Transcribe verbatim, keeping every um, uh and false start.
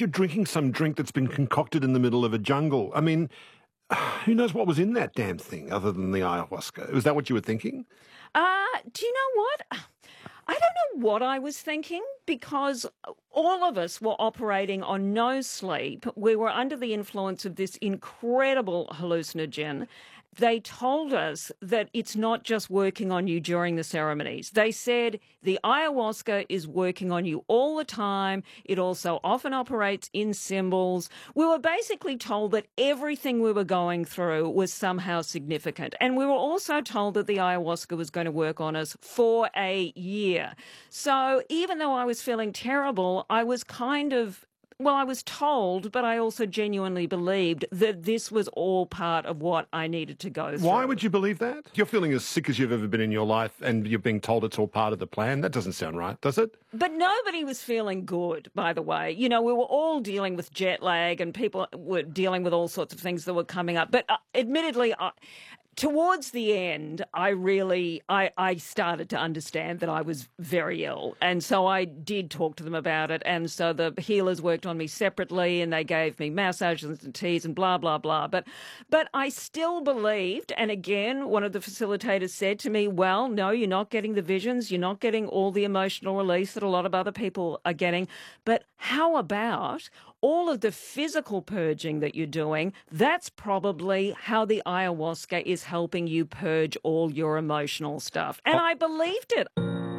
you're drinking some drink that's been concocted in the middle of a jungle. I mean, who knows what was in that damn thing other than the ayahuasca? Was that what you were thinking? Uh, do you know what? I don't know what I was thinking because all of us were operating on no sleep. We were under the influence of this incredible hallucinogen. They told us that it's not just working on you during the ceremonies. They said the ayahuasca is working on you all the time. It also often operates in symbols. We were basically told that everything we were going through was somehow significant. And we were also told that the ayahuasca was going to work on us for a year. So even though I was feeling terrible, I was kind of Well, I was told, but I also genuinely believed that this was all part of what I needed to go through. Why would you believe that? You're feeling as sick as you've ever been in your life and you're being told it's all part of the plan. That doesn't sound right, does it? But nobody was feeling good, by the way. You know, we were all dealing with jet lag and people were dealing with all sorts of things that were coming up. But uh, admittedly, I... Towards the end, I really, I, I started to understand that I was very ill. And so I did talk to them about it. And so the healers worked on me separately and they gave me massages and teas and blah, blah, blah. But, but I still believed, and again, one of the facilitators said to me, well, no, you're not getting the visions. You're not getting all the emotional release that a lot of other people are getting. But how about all of the physical purging that you're doing? That's probably how the ayahuasca is helping you purge all your emotional stuff. And I believed it.